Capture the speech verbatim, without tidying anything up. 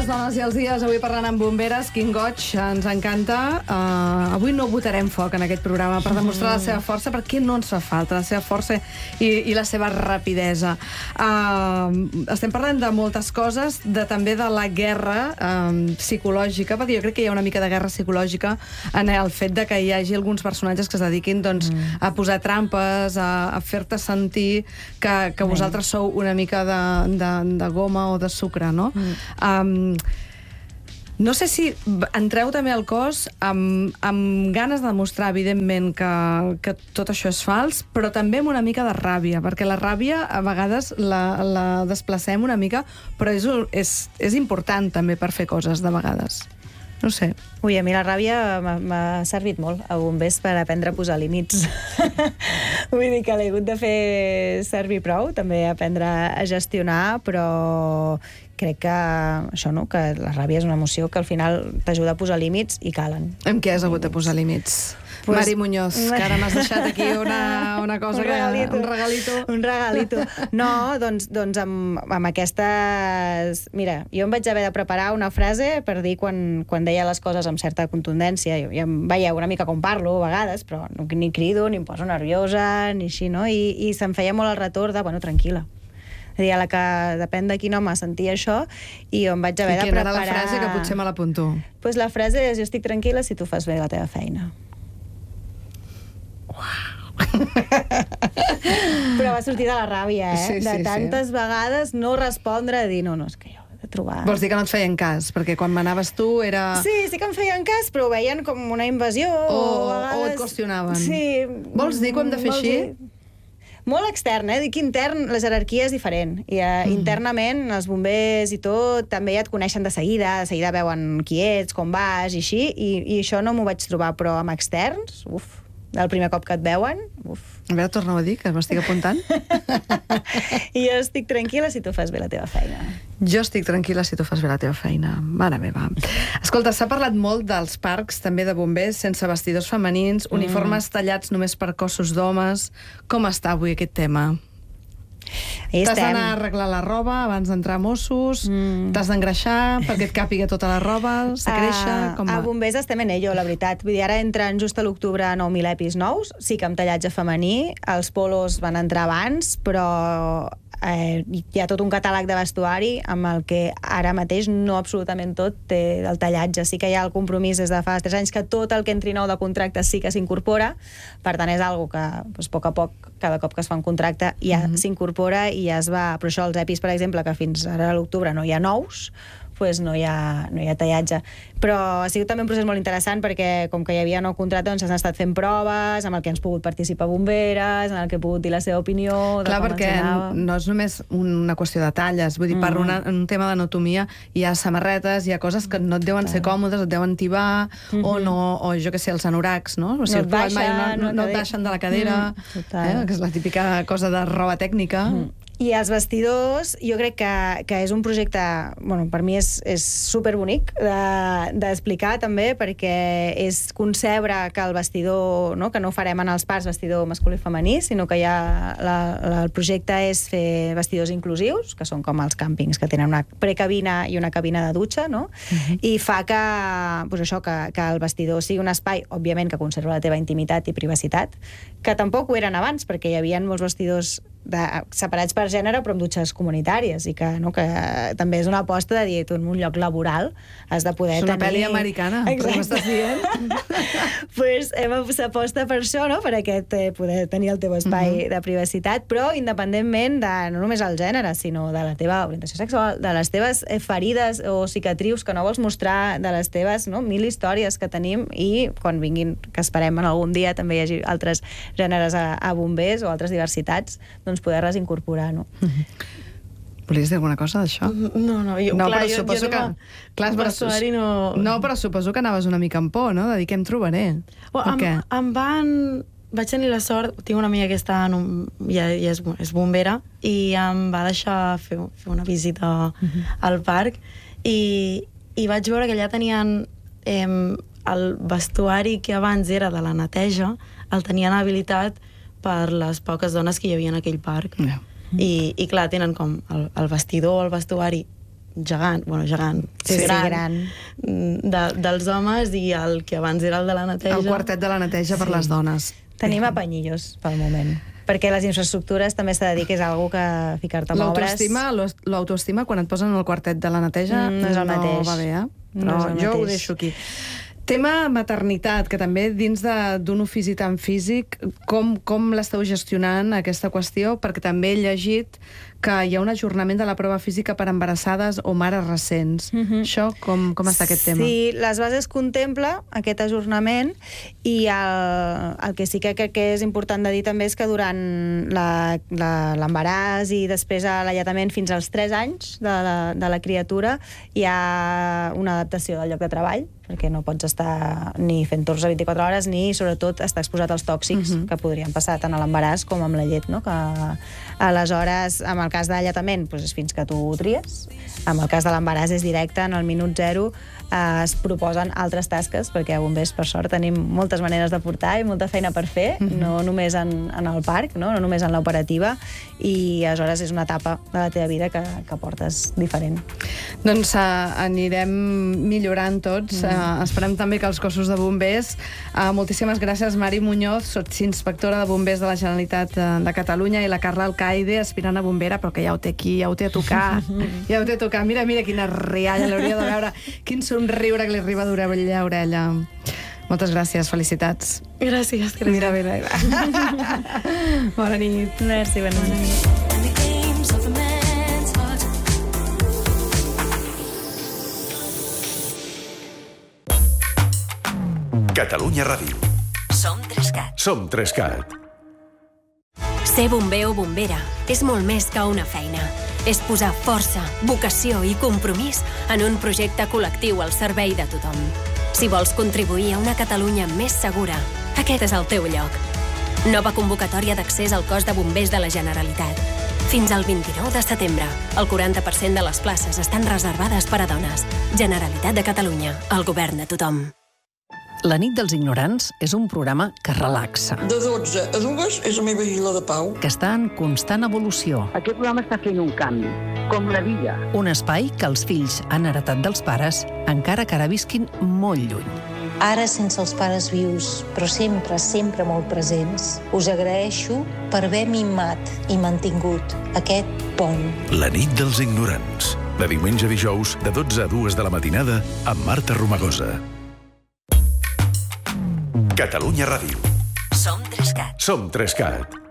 les dones i els dies, avui parlant amb bomberes, quin goig, ens encanta. Uh, avui no votarem foc en aquest programa per demostrar la seva força, perquè no ens fa falta, la seva força i, i la seva rapidesa. Uh, estem parlant de moltes coses, de, també de la guerra um, psicològica, perquè jo crec que hi ha una mica de guerra psicològica en el fet de que hi hagi alguns personatges que es dediquin doncs, mm. a posar trampes, a, a fer-te sentir que, que vosaltres sou una mica de, de, de goma o de sucre, no? Mm. Um, no sé si entreu també al cos amb, amb ganes de demostrar, evidentment, que, que tot això és fals, però també amb una mica de ràbia, perquè la ràbia a vegades la, la desplacem una mica, però és, és, és important també per fer coses de vegades. No sé. Ui, a mi la ràbia m'ha servit molt a bombers per aprendre a posar límits. Vull dir que l'he hagut de fer servir prou, també aprendre a gestionar, però crec que això, no?, que la ràbia és una emoció que al final t'ajuda a posar límits i calen. Amb què has hagut de posar límits? Pues, Mari Muñoz, que ara m'has deixat aquí una, una cosa, un regalito, que, un regalito. Un regalito. No, doncs, doncs amb, amb aquestes... Mira, jo em vaig haver de preparar una frase per dir quan, quan deia les coses amb certa contundència. Jo, ja em veieu una mica com parlo a vegades, però no, ni crido, ni em poso nerviosa, ni així, no? I, i se'm feia molt el retorn de, bueno, tranquil·la. És a dir, a la que depèn de quin home sentia això, i jo em vaig haver de preparar... I quina era la frase, que potser me l'apunto? Pues la frase és, jo estic tranquil·la si tu fas bé la teva feina. Però va sortir de la ràbia, eh? Sí, sí, de tantes sí. vegades no respondre a dir, no, no, és que jo he de trobar... Vols dir que no et feien cas? Perquè quan manaves tu era... Sí, sí que em feien cas, però ho veien com una invasió. O, o, vegades... o et qüestionaven. Sí. Vols dir que ho hem de fer així? Dir... Molt extern, eh? Dic que intern la jerarquia és diferent. I uh, mm. internament, els bombers i tot, també ja et coneixen de seguida, de seguida veuen qui ets, com vas i així, i, i això no m'ho vaig trobar, però amb externs, uf, el primer cop que et veuen, uf. A veure, torna-ho a dir, que m'estic apuntant. I jo estic tranquil·la si tu fas bé la teva feina. Jo estic tranquil·la si tu fas bé la teva feina. Mare meva. Escolta, s'ha parlat molt dels parcs, també de bombers, sense vestidors femenins, mm. uniformes tallats només per cossos d'homes. Com està avui aquest tema? T'has d'anar a arreglar la roba abans d'entrar a Mossos, mm. t'has d'engreixar perquè et càpiga tota la roba, se créixer, uh, com va? A bombers estem en ello, la veritat. Vull dir, ara entren just a l'octubre nou mil epis nous, sí que amb tallatge femení, els polos van entrar abans, però eh, hi ha tot un catàleg de vestuari amb el que ara mateix no absolutament tot té el tallatge. Sí que hi ha el compromís des de fa tres anys que tot el que entri nou de contracte sí que s'incorpora, per tant és algo que doncs, a poc a poc, cada cop que es fa un contracte ja mm-hmm. s'incorpora i ja es va... Però això, els epis, per exemple, que fins ara a l'octubre no hi ha nous, pues no hi ha, no hi ha tallatge. Però ha sigut també un procés molt interessant perquè, com que hi havia nou contracte, doncs s'han estat fent proves amb el que han pogut participar bomberes, en el que he pogut dir la seva opinió, de Clar, com perquè ens anava. No és només una qüestió de talles, vull dir, per una, un tema d'anatomia hi ha samarretes, hi ha coses que no et deuen ser còmodes, et deuen tibar, mm-hmm. o no, o jo què sé, els anoracs, no? O sigui, no et baixa, mai, no, no, no, no et baixen de la cadera, mm, eh? Que és la típica cosa de roba tècnica. Mm. I els vestidors, jo crec que, que és un projecte, bueno, per mi és, és superbonic d'explicar de, també, perquè és concebre que el vestidor, no, que no farem en els parcs vestidor masculí i femení, sinó que ja la, la, el projecte és fer vestidors inclusius, que són com els càmpings, que tenen una precabina i una cabina de dutxa, no? Uh-huh. I fa que, pues això, que, que el vestidor sigui un espai, òbviament, que conserva la teva intimitat i privacitat, que tampoc ho eren abans, perquè hi havia molts vestidors de, separats per gènere però amb dutxes comunitàries i que, no, que també és una aposta de dir tu en un lloc laboral has de poder tenir... És una pel·li americana, però m'estàs dient? Pues s'aposta per això, no? Per aquest eh, poder tenir el teu espai uh-huh. de privacitat, però independentment de no només el gènere, sinó de la teva orientació sexual, de les teves ferides o cicatrius que no vols mostrar, de les teves, no, mil històries que tenim i quan vinguin, que esperem en algun dia també hi hagi altres gèneres a, a bombers o altres diversitats, doncs poder-les incorporar, no? Mm-hmm. Volies dir alguna cosa d'això? No, no, jo, no, clar, però jo, suposo jo que... Clar, però, vestuari no... no, però suposo que anaves una mica amb por, no? De dir què em trobaré. Oh, em, em van... Vaig tenir la sort, tinc una amiga que està en un, ja, ja és, és bombera, i em va deixar fer, fer una visita uh-huh. al parc, i, i vaig veure que allà tenien eh, el vestuari que abans era de la neteja, el tenien habilitat per les poques dones que hi havia en aquell parc. Yeah. I, i clar, tenen com el, el vestidor, el vestuari gegant, bueno, gegant, Sí, sí, gran, gran. de, dels homes, i el que abans era el de la neteja. El quartet de la neteja per Sí. les dones. Tenim apanyillos pel moment, perquè les infraestructures també s'ha de dir que és algo que ficar-te amb obres... L'autoestima, l'os- l'autoestima, quan et posen el quartet de la neteja, Mm, no és el mateix. va bé, eh? No Però és el jo ho mateix. deixo aquí. Tema maternitat, que també dins de- d'un ofici tan físic, com, com l'esteu gestionant, aquesta qüestió? Perquè també he llegit que hi ha un ajornament de la prova física per embarassades o mares recents. Mhm. Això, com, com està aquest tema? Sí, les bases contempla aquest ajornament, i el, el que sí que crec que és important de dir també és que durant la- la- l'embaràs i després a l'alletament fins als tres anys de la, de la criatura hi ha una adaptació del lloc de treball, perquè no pots estar ni fent torns a vint-i-quatre hores ni, sobretot, estar exposat als tòxics Mhm. que podrien passar tant a l'embaràs com amb la llet, no? Que aleshores, amb el cas d'alletament, doncs és fins que tu ho tries. En el cas de l'embaràs és directe, en el minut zero eh, es proposen altres tasques, perquè a bombers, per sort, tenim moltes maneres de portar i molta feina per fer, Mhm. no només en, en el parc, no? no només en l'operativa, i aleshores és una etapa de la teva vida que, que portes diferent. Doncs uh, anirem millorant tots. Mm. Uh, esperem també que els cossos de bombers... Uh, moltíssimes gràcies, Mari Muñoz, sotsinspectora de bombers de la Generalitat uh, de Catalunya, i la Carla Alcaide, aspirant a bombera, però que ja ho té aquí, ja ho té a tocar. Ja ho té a tocar. Mira, mira quina rialla, l'hauria de veure. Quin somriure que li arriba d'orella a orella. Moltes gràcies, felicitats. Gràcies, gràcies. Mira, mira, mira. Bona nit. Merci, bona nit. And the games of a man's heart. Catalunya Ràdio. Som Trescat. Som Trescat. Ser bomber o bombera és molt més que una feina. És posar força, vocació i compromís en un projecte col·lectiu al servei de tothom. Si vols contribuir a una Catalunya més segura, aquest és el teu lloc. Nova convocatòria d'accés al cos de bombers de la Generalitat. Fins al vint-i-nou de setembre, el quaranta per cent de les places estan reservades per a dones. Generalitat de Catalunya, el govern de tothom. La nit dels ignorants és un programa que relaxa, De dotze a dues és la meva isla de pau. que està en constant evolució. Aquest programa està fent un canvi, com la vida. Un espai que els fills han heretat dels pares, encara que ara visquin molt lluny. Ara sense els pares vius, però sempre, sempre molt presents, us agraeixo per haver mimat i mantingut aquest pont. La nit dels ignorants. De diumenge a dijous, de dotze a dues de la matinada, amb Marta Romagosa. Catalunya Ràdio. Som Trescat. Som Trescat.